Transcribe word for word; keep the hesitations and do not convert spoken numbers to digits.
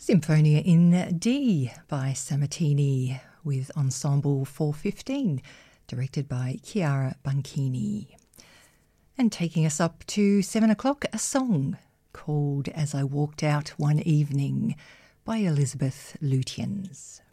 Symphonia in D by Sammartini with Ensemble four fifteen, directed by Chiara Banchini. And taking us up to seven o'clock, a song called As I Walked Out One Evening by Elizabeth Lutyens.